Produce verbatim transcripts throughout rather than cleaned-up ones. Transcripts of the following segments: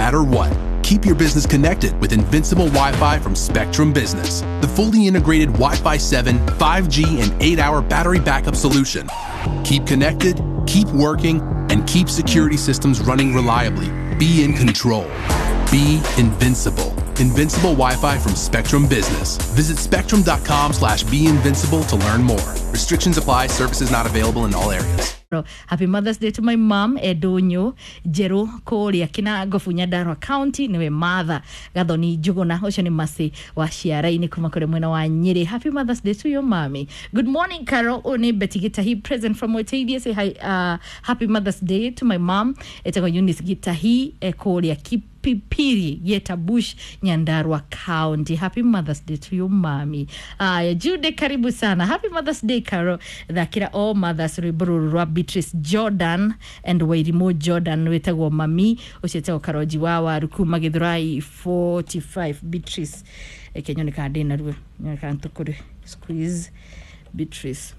matter what. Keep your business connected with Invincible Wi-Fi from Spectrum Business, the fully integrated Wi-Fi seven, five G, and eight hour battery backup solution. Keep connected, keep working, and keep security systems running reliably. Be in control. Be invincible. Invincible Wi-Fi from Spectrum Business. Visit spectrum.com slash be invincible to learn more. Restrictions apply. Services not available in all areas. Happy Mother's Day to my mom, Edonyo, Jero, Korea, Kina, Gofunya, Darwa County, Newe Mother, Gadoni, Jugona, Ocean Masi, Washiara, Inikumakore Mwena wa Nyeri. Happy Mother's Day to your mommy. Good morning, Carol. One Betty Gitahi, present from Wetadia. Say hi, uh, happy Mother's Day to my mom. Etako Eunice Gitahi, e Korea, keep Pipiri, Yeta Bush, Nyandarua County. Happy Mother's Day to your mommy. Uh, Jude Karibu sana. Happy Mother's Day, Carol. Dakira all mothers, Riburu, Beatrice Jordan, and Wairimo Jordan, Wetago Mami, Oshetao Karojiwawa, Rukuma Gidrai, forty-five, Beatrice. Kenyonika Dena, Nyakantukuri, squeeze, Beatrice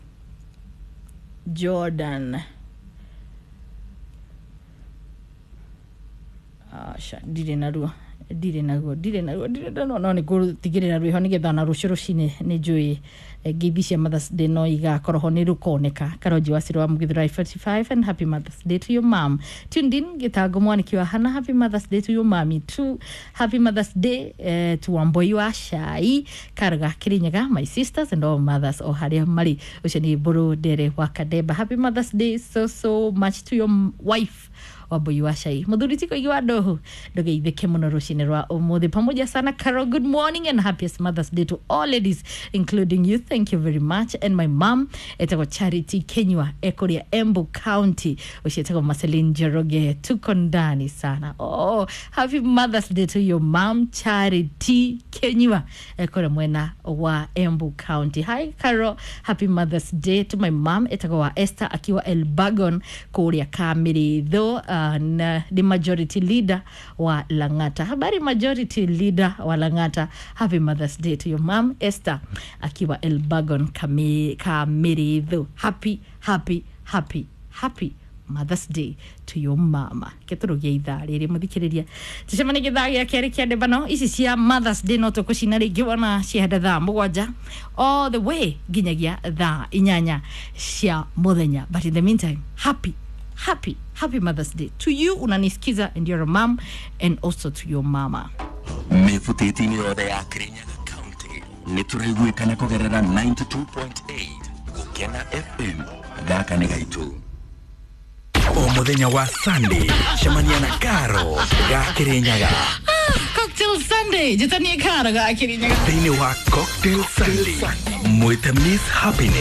Jordan. Ah, sha dire na ruo dire na ruo dire na ruo dire no no ni go tigire na ruo ni getha na ruciro cine ni jui gibisia Mother's Day no iga koroho ni rukoneka Karoji Wasiro wa Mugithurai forty-five, and happy Mother's Day to your mom. Tuned in gitago mwani kiwa hana. Happy Mother's Day to your mommy too. Happy Mother's Day uh, to Wamboi wa Shai Karaga Kirinyaga, my sisters and all mothers o haria mari ushani buru dere wakadeba. Happy Mother's Day so so much to your wife Wamboi wa Shai. Mudhuritiko iwa dohu doge idheke mono rushine rwa omode pamoja sana. Carol, good morning and happiest Mother's Day to all ladies, including you. Thank you very much. And my mom, etako Charity Kenywa, Ekoria Embu County. Ushetako Marceline Jeroge, tuko ndani sana. Oh, happy Mother's Day to your mom, Charity Kenywa, Ekoria Mwena wa Embu County. Hi, Carol. Happy Mother's Day to my mom, etako wa Esther akiwa Elbagon, Korea Kamiri. Though, uh, na, the majority leader wa Langata. Habari majority leader wa Langata. Happy Mother's Day to your mom, Esther akiwa Elbagon Kamiri. Though, happy, happy, happy, happy Mother's Day to your mama. Ketoro geitha riri muthikiriria. Tucemani githa gia keri kia debano isi cia Mother's Day no tukucina ringi wana ciahada thaa mugwanja all the way ginyagia thaa inyanya cia muthenya. But in the meantime, happy happy happy Mother's Day to you unanisikiza, and you're a mom, and also to your mama. Mefuteti ni ode ya Kirinyaga County niturigwe kana kugerera ninety-two point eight Gukena F M gaka ni gaitu o muthenya wa Sunday shamania na Karo ga Kirinyaga Cocktail Sunday jitani Karo ga Kirinyaga thini wa Cocktail Sunday mwita Miss Happiness.